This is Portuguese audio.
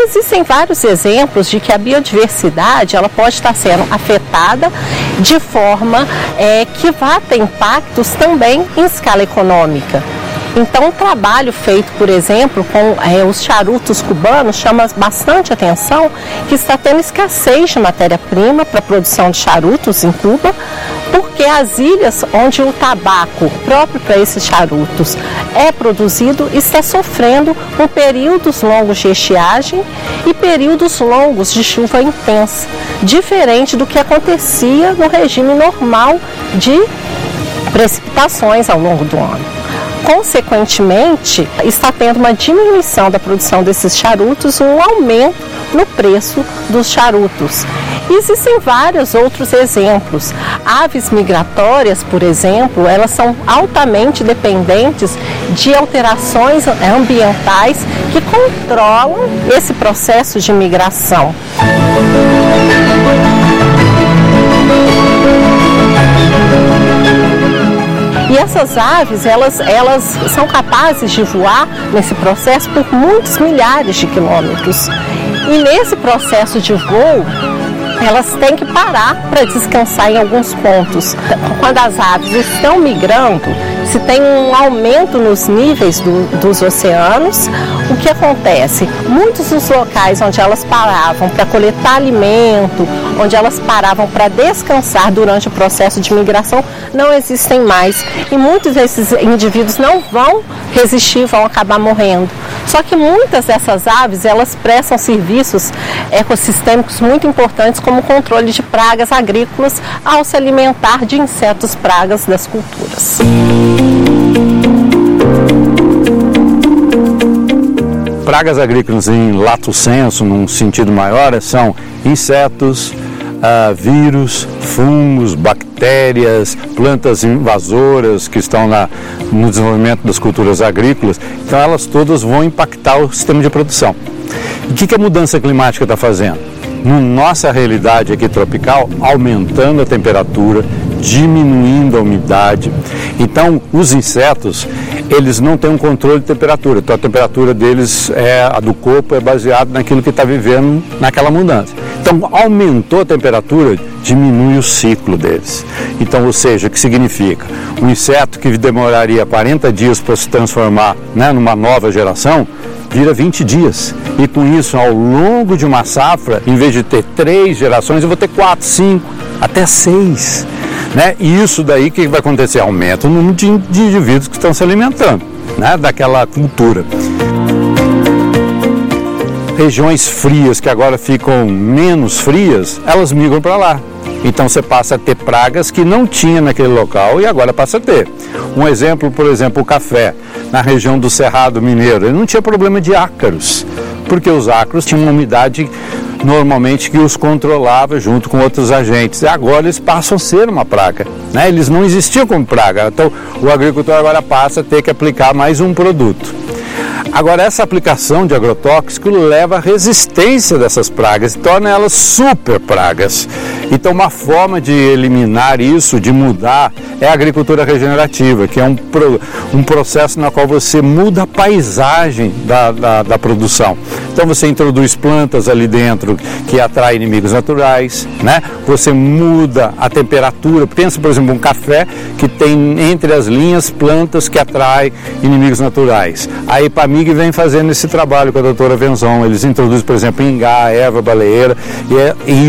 existem vários exemplos de que a biodiversidade ela pode estar sendo afetada de forma que vá ter impactos também em escala econômica. Então, o trabalho feito, por exemplo, com os charutos cubanos chama bastante atenção, que está tendo escassez de matéria-prima para a produção de charutos em Cuba, porque as ilhas onde o tabaco próprio para esses charutos é produzido está sofrendo com períodos longos de estiagem e períodos longos de chuva intensa, diferente do que acontecia no regime normal de precipitações ao longo do ano. Consequentemente, está tendo uma diminuição da produção desses charutos e um aumento no preço dos charutos. Existem vários outros exemplos. Aves migratórias, por exemplo, elas são altamente dependentes de alterações ambientais que controlam esse processo de migração. E essas aves, elas são capazes de voar nesse processo por muitos milhares de quilômetros. E nesse processo de voo, elas têm que parar para descansar em alguns pontos. Quando as aves estão migrando, se tem um aumento nos níveis dos oceanos, o que acontece? Muitos dos locais onde elas paravam para coletar alimento, onde elas paravam para descansar durante o processo de migração, não existem mais. E muitos desses indivíduos não vão resistir, vão acabar morrendo. Só que muitas dessas aves, elas prestam serviços ecossistêmicos muito importantes, como o controle de pragas agrícolas, ao se alimentar de insetos pragas das culturas. Pragas agrícolas em lato sensu, num sentido maior, são insetos, vírus, fungos, bactérias, plantas invasoras que estão no desenvolvimento das culturas agrícolas. Então elas todas vão impactar o sistema de produção. E o que a mudança climática está fazendo? Na nossa realidade aqui tropical, aumentando a temperatura, diminuindo a umidade. Então, os insetos, eles não têm um controle de temperatura. Então, a temperatura deles, a do corpo, é baseada naquilo que está vivendo naquela mudança. Então, aumentou a temperatura, diminui o ciclo deles. Então, ou seja, o que significa? Um inseto que demoraria 40 dias para se transformar, numa nova geração, vira 20 dias. E com isso, ao longo de uma safra, em vez de ter 3 gerações, eu vou ter 4, 5, até 6. E isso daí, o que vai acontecer? Aumenta o número de indivíduos que estão se alimentando daquela cultura. Regiões frias que agora ficam menos frias, elas migram para lá. Então você passa a ter pragas que não tinha naquele local e agora passa a ter. Um exemplo, por exemplo, o café. Na região do Cerrado Mineiro, ele não tinha problema de ácaros, porque os ácaros tinham uma umidade normalmente que os controlava junto com outros agentes. E agora eles passam a ser uma praga. Eles não existiam como praga. Então o agricultor agora passa a ter que aplicar mais um produto. Agora, essa aplicação de agrotóxico leva à resistência dessas pragas e torna elas super pragas. Então, uma forma de eliminar isso, de mudar, é a agricultura regenerativa, que é um processo no qual você muda a paisagem da produção. Então, você introduz plantas ali dentro que atraem inimigos naturais, Você muda a temperatura. Pensa, por exemplo, um café que tem entre as linhas plantas que atraem inimigos naturais. A EPAMIG vem fazendo esse trabalho com a doutora Venzon. Eles introduzem, por exemplo, ingá, erva baleeira, e